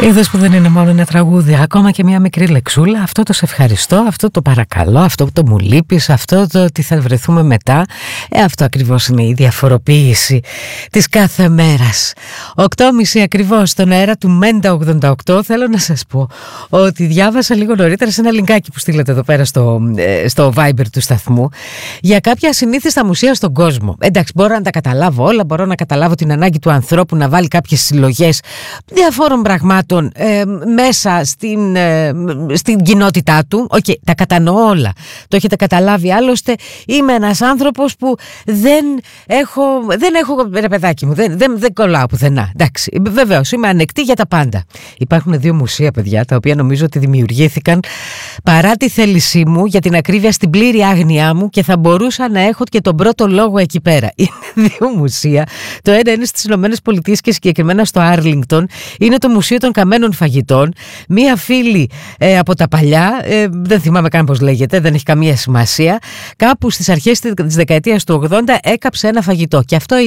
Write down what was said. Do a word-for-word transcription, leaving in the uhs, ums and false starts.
Είδες που δεν είναι μόνο ένα τραγούδι, ακόμα και μια μικρή λεξούλα. Αυτό το σε ευχαριστώ, αυτό το παρακαλώ, αυτό το μου λείπεις, αυτό το ότι θα βρεθούμε μετά. Ε, αυτό ακριβώς είναι η διαφοροποίηση της κάθε μέρας. οκτώ και μισή ακριβώς στον αέρα του Μέντα ογδόντα οκτώ. Θέλω να σας πω ότι διάβασα λίγο νωρίτερα σε ένα λινκάκι που στείλετε εδώ πέρα στο, στο Viber του σταθμού για κάποια ασυνήθιστα μουσεία στον κόσμο. Εντάξει, μπορώ να τα καταλάβω όλα, μπορώ να καταλάβω την ανάγκη του ανθρώπου να βάλει κάποιες συλλογές διαφόρων πραγμάτων ε, μέσα στην, ε, στην κοινότητά του. Οκ, okay, τα κατανοώ όλα. Το έχετε καταλάβει. Άλλωστε είμαι ένας άνθρωπος που δεν έχω, δεν έχω ρε παιδάκι μου, δεν, δεν, δεν κολλάω πουθενά. Εντάξει, βεβαίως είμαι ανεκτή για τα πάντα. Υπάρχουν δύο μουσεία, παιδιά, τα οποία νομίζω ότι δημιουργήθηκαν παρά τη θέλησή μου, για την ακρίβεια στην πλήρη άγνοιά μου, και θα μπορούσα να έχω και τον πρώτο λόγο εκεί πέρα. Είναι δύο μουσεία. Το ένα είναι στις Ηνωμένες Πολιτείες και συγκεκριμένα στο Άρλινγκτον. Είναι το Μουσείο των Καμένων Φαγητών. Μία φίλη ε, από τα παλιά, ε, δεν θυμάμαι καν πώς λέγεται, δεν έχει καμία σημασία, κάπου στις αρχές της δεκαετίας του ογδόντα έκαψε ένα φαγητό. Και αυτό